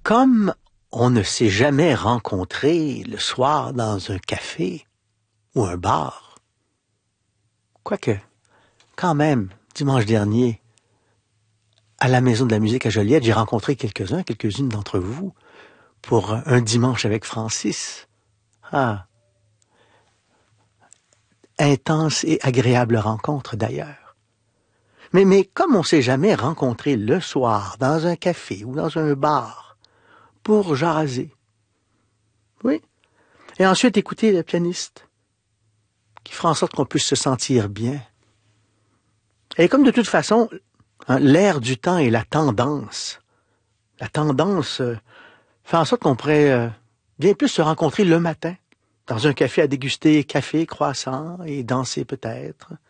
Comme on ne s'est jamais rencontré le soir dans un café ou un bar, quoique, quand même, dimanche dernier, à la Maison de la musique à Joliette, j'ai rencontré quelques-unes d'entre vous pour un dimanche avec Francis. Ah, intense et agréable rencontre d'ailleurs. Mais comme on s'est jamais rencontré le soir dans un café ou dans un bar pour jaser, oui, et ensuite écouter le pianiste qui fera en sorte qu'on puisse se sentir bien. Et comme de toute façon, l'air du temps et la tendance fait en sorte qu'on pourrait bien plus se rencontrer le matin, dans un café à déguster café, croissant et danser peut-être.